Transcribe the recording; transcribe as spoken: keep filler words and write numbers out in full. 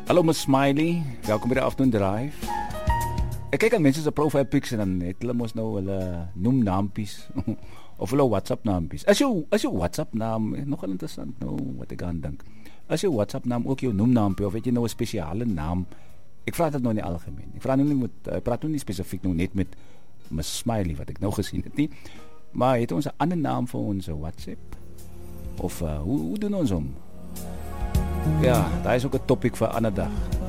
Hallo Miss Smiley, welkom by die Afternoon Drive. Ek kyk aan mense se profile pics en dan het hulle mos nou hulle noem naampies of hulle WhatsApp naampies. As jou as jou WhatsApp naam nogal interessant nou wat ek aan dink. As jou WhatsApp naam ook jou noem naampie of het jy nou 'n spesiale naam? Ek vra dit nou nie algemeen. Ek vra nou nie met ek praat nou nie spesifiek nou net met Miss Smiley wat ek nou gesien het nie. Maar het ons 'n ander naam vir ons WhatsApp? Of uh, hoe hoe doen ons hom? Ja, daar is ook 'n topik vir 'n ander dag.